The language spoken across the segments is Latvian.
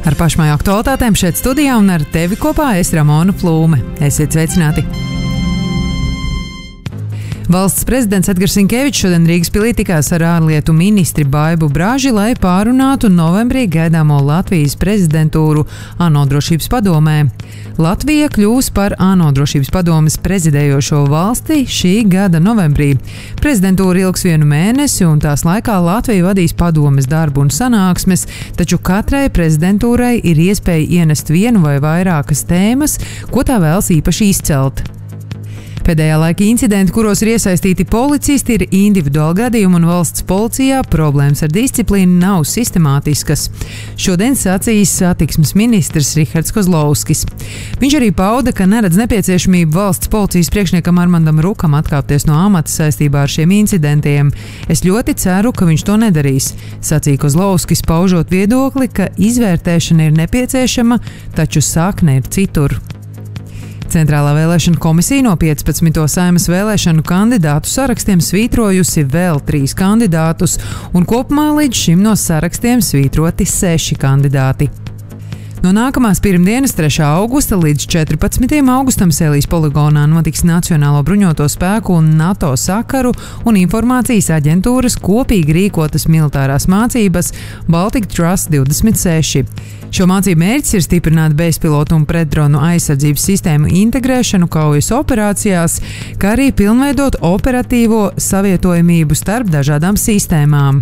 Ar pašmāju aktualitātēm šeit studijā un ar tevi kopā es Ramona Plūme. Esiet sveicināti! Valsts prezidents Edgars Rinkevičs šodien Rīgas pilī tikās ar ārlietu ministri Baibu Braži, lai pārunātu novembrī gaidāmo Latvijas prezidentūru ANO drošības padomē. Latvija kļūs par ANO drošības padomes prezidējošo valsti šī gada novembrī. Prezidentūra ilgs 1 mēnesi, un tās laikā Latvija vadīs padomes darbu un sanāksmes, taču katrai prezidentūrai ir iespēja ienest vienu vai vairākas tēmas, ko tā vēlas īpaši izcelt. Pēdējā laika incidenti, kuros ir iesaistīti policisti, ir individuāli gadījumi, un valsts policijā problēmas ar disciplīnu nav sistemātiskas. Šodien sacījis satiksmes ministrs Rihards Kozlovskis. Viņš arī pauda, ka neredz nepieciešamību valsts policijas priekšniekam Armandam Rukam atkāpties no amata saistībā ar šiem incidentiem. Es ļoti ceru, ka viņš to nedarīs, sacīja Kozlovskis, paužot viedokli, ka izvērtēšana ir nepieciešama, taču sakne ir citur. Centrālā vēlēšana komisija no 15. Saeimas vēlēšanu kandidātu sarakstiem svītrojusi vēl 3 kandidātus, un kopumā līdz šim no sarakstiem svītroti 6 kandidāti. No nākamās pirmdienas, 3. augusta līdz 14. augustam Sēlijas poligonā notiks Nacionālo bruņoto spēku un NATO sakaru un informācijas aģentūras kopīgi rīkotas militārās mācības Baltic Trust 26. Šo mācību mērķis ir stiprināt bezpilotu un pretdronu aizsardzības sistēmu integrēšanu kaujas operācijās, kā arī pilnveidot operatīvo savietojamību starp dažādām sistēmām.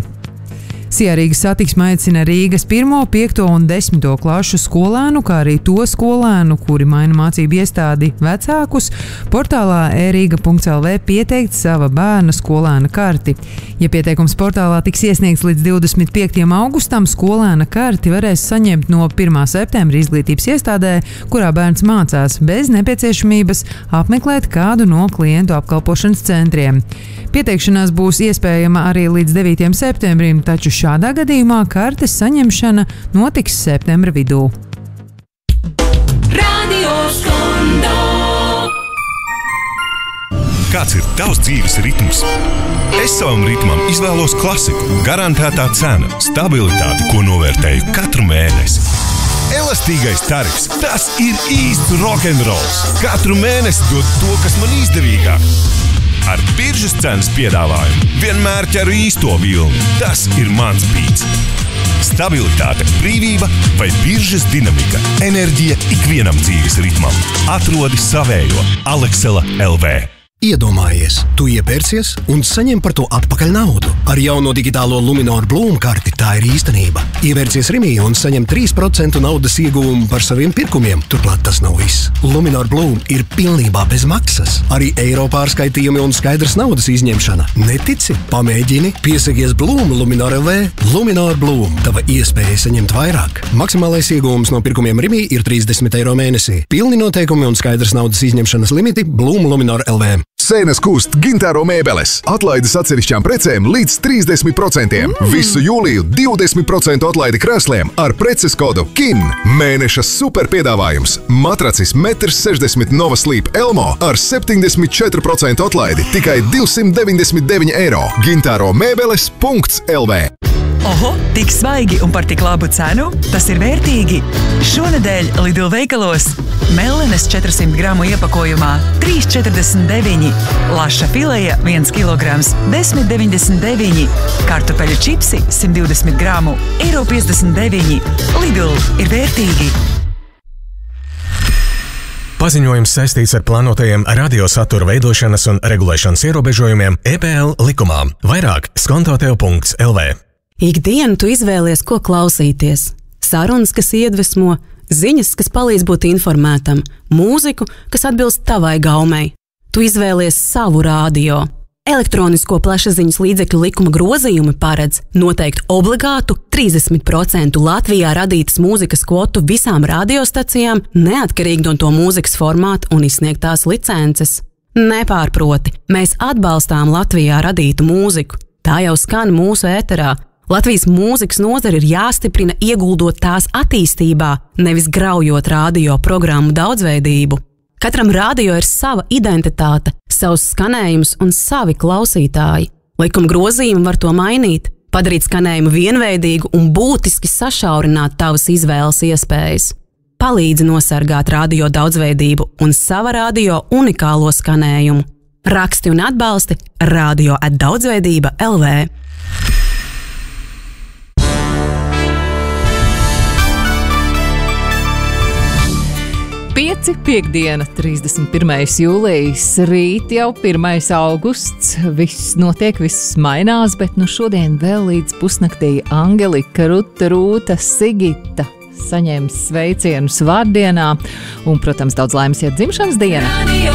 Sijā Rīgas satiksme aicina Rīgas 1., 5. un 10. klašu skolēnu, kā arī to skolēnu, kuri maina mācību iestādi vecākus, portālā e-riga.lv pieteikt sava bērna skolēna karti. Ja pieteikums portālā tiks iesniegts līdz 25. augustam, skolēna karti varēs saņemt no 1. septembra izglītības iestādē, kurā bērns mācās, bez nepieciešamības apmeklēt kādu no klientu apkalpošanas centriem. Pieteikšanās būs iespējama arī līdz 9. septembrim, taču šādā gadījumā kartes saņemšana notiks septembra vidū. Radio Skondo. Kāds ir tavs dzīves ritms? Es savam ritmam izvēlos klasiku, garantētā cena, stabilitāti, ko novērtēju katru mēnesi. Elastīgais tarifs, tas ir īsts rokenrols. Katru mēnesi dod to, kas man izdevīgāk. Ar biržas cenas piedāvājumu vienmēr ķeru īsto vilni. Tas ir mans bīts. Stabilitāte, brīvība vai biržas dinamika. Enerģija ikvienam dzīves ritmam. Atrodi savējo. Aleksela LV. Iedomājies, tu iepērcies un saņem par to atpakaļ naudu. Ar jauno digitālo Luminor Bloom karti tā ir īstenība. Ievērcies Rimī un saņem 3% naudas ieguvumu par saviem pirkumiem. Turklāt tas nav viss. Luminor Bloom ir pilnībā bez maksas. Arī eiro pārskaitījumi un skaidrs naudas izņemšana. Netici? Pamēģini. Piesakies Bloom Luminor LV. Luminor Bloom. Tava iespēja saņemt vairāk. Maksimālais ieguvums no pirkumiem Rimī ir 30 eiro mēnesī. Pilni noteikumi un skaidrs naudas izņemšanas limiti Bloom Luminor LV. Sēnes kust Gintāro mēbeles. Atlaides atsevišķām precēm līdz 30%. Visu jūliju 20% atlaidi krēsliem ar preces kodu KIN. Mēneša super piedāvājums. Matracis 1,60 m Nova Sleep Elmo ar 74% atlaidi tikai 299 eiro. Gintāro mēbeles.lv. Oho, tik svaigi un par tik labu cenu? Tas ir vērtīgi! Šonedēļ Lidl veikalos mellenes 400 gramu iepakojumā 3,49, laša fileja 1 kilograms 10,99, kartupeļu čipsi 120 gramu eiro 59. Lidl ir vērtīgi! Paziņojums saistīts ar plānotajiem radiosatura veidošanas un regulēšanas ierobežojumiem EPL likumā. Vairāk skontotev.lv. Ikdienu tu izvēlies, ko klausīties. Sarunas, kas iedvesmo, ziņas, kas palīdz būt informētam, mūziku, kas atbilst tavai gaumei. Tu izvēlies savu radio. Elektronisko plašsaziņas līdzekļu likuma grozījumi paredz noteikt obligātu 30% Latvijā radītas mūzikas kvotu visām radiostacijām, neatkarīgi no to mūzikas formāta un izsniegtās licences. Nepārproti, mēs atbalstām Latvijā radītu mūziku. Tā jau skan mūsu ēterā. Latvijas mūzikas nozare ir jāstiprina ieguldot tās attīstībā, nevis graujot radio programmu daudzveidību. Katram radio ir sava identitāte, savs skanējums un savi klausītāji. Likuma grozījumi var to mainīt. padarīt skanējumu vienveidīgu un būtiski sašaurināt tavas izvēles iespējas. Palīdzi nosargāt radio daudzveidību un sava radio unikālo skanējumu. Raksti un atbalsti radio@daudzveidība LV. Piektdiena, 31. jūlijas, rīt jau 1. augusts, viss notiek, viss mainās, bet šodien vēl līdz pusnaktī Angelika, Ruta, Rūta, Sigita saņems sveicienus vārdienā un, protams, daudz laimes iet dzimšanas diena.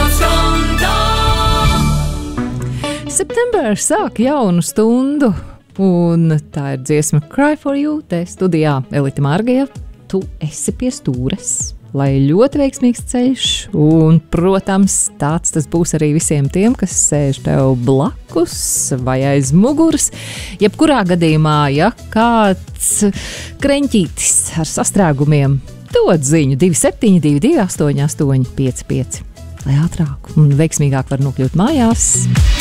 September sāk jaunu stundu, un tā ir dziesma Cry for You, te studijā Elita Margaja, tu esi pie stūres. Lai ļoti veiksmīgs ceļš, un, protams, tāds tas būs arī visiem tiem, kas sēž tev blakus vai aiz muguras. Jebkurā gadījumā, ja kāds kreņķītis ar sastrēgumiem, dod ziņu 272 888 55, lai ātrāk un veiksmīgāk var nokļūt mājās.